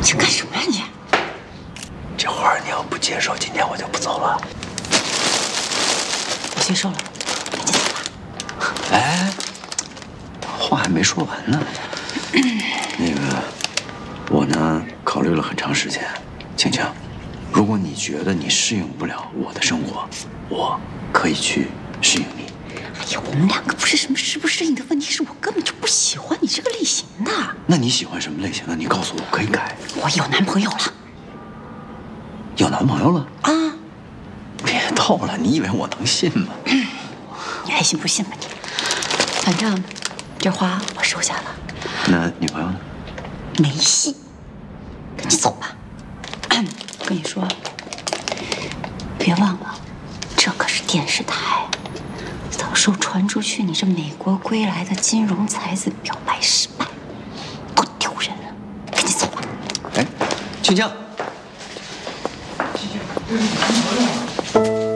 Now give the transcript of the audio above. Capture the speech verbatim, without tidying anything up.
想干什么呀你？ 这花儿你要不接受，今天我就不走了。 我接受了，赶紧走吧。 哎，话还没说完呢。那个，我呢考虑了很长时间，青青，如果你觉得你适应不了我的生活，我可以去适应你。 哎呀，我们两个不是什么适不适应的问题，是我根本就不喜欢你这个类型的。 那你喜欢什么类型的？你告诉我，我可以改。 我有男朋友了。 有男朋友了啊？ 别逗了，你以为我能信吗？ 嗯、你爱信不信吧你。反正这花我收下了。 那女朋友呢？ 没戏，赶紧走吧。跟你说，别忘了，这可是电视台。到时候传出去，你这美国归来的金融才子表白失败，多丢人啊！赶紧走吧。 哎，青青。 这是你男朋友吗？